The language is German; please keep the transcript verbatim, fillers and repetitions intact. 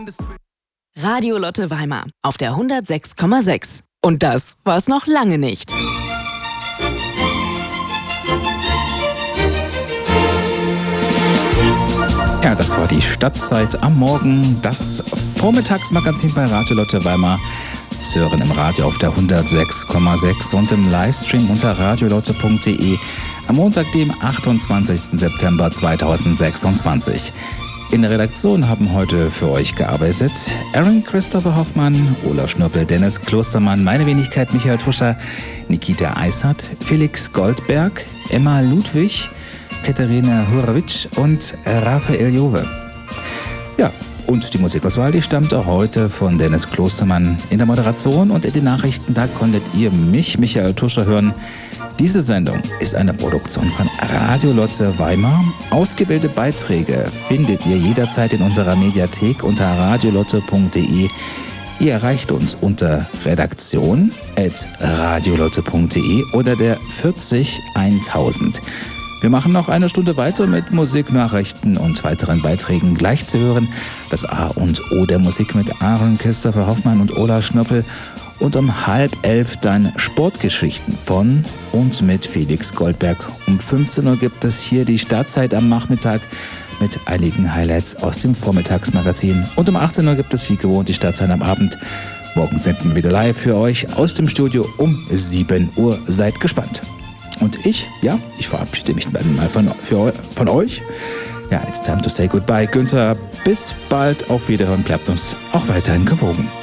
Radio Lotte Weimar auf der hundertsechs Komma sechs. Und das war's noch lange nicht. Ja, das war die Stadtzeit am Morgen, das Vormittagsmagazin bei Radio Lotte Weimar. Zu hören im Radio auf der hundertsechs Komma sechs und im Livestream unter radiolotte punkt de am Montag, dem achtundzwanzigsten September zweitausendsechsundzwanzig. In der Redaktion haben heute für euch gearbeitet Aaron Christopher Hoffmann, Olaf Schnürpel, Dennis Klostermann, meine Wenigkeit Michael Tuscher, Nikita Eissert, Felix Goldberg, Emma Ludwig, Katharina Hurwitsch und Raphael Jove. Ja, und die Musikauswahl, die stammt auch heute von Dennis Klostermann. In der Moderation und in den Nachrichten, da konntet ihr mich, Michael Tuscher, hören. Diese Sendung ist eine Produktion von Radio Lotte Weimar. Ausgewählte Beiträge findet ihr jederzeit in unserer Mediathek unter radiolotte punkt de. Ihr erreicht uns unter redaktion at radiolotte punkt de oder der vierzig eintausend. Wir machen noch eine Stunde weiter mit Musiknachrichten und weiteren Beiträgen. Gleich zu hören das A und O der Musik mit Aaron Christopher Hoffmann und Olaf Schnürpel. Und um halb elf dann Sportgeschichten von und mit Felix Goldberg. Um fünfzehn Uhr gibt es hier die Startzeit am Nachmittag mit einigen Highlights aus dem Vormittagsmagazin. Und um achtzehn Uhr gibt es wie gewohnt die Startzeit am Abend. Morgen sind wir wieder live für euch aus dem Studio um sieben Uhr. Seid gespannt. Und ich, ja, ich verabschiede mich dann mal von, für, von euch. Ja, it's time to say goodbye. Günther, bis bald. Auf Wiederhören. Bleibt uns auch weiterhin gewogen.